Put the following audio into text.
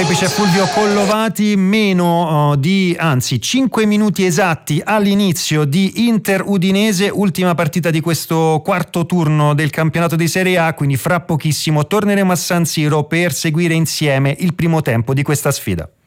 c'è Fulvio Collovati, anzi 5 minuti esatti all'inizio di Inter-Udinese, ultima partita di questo quarto turno del campionato di Serie A, quindi fra pochissimo torneremo a San Siro per seguire insieme il primo tempo di questa sfida.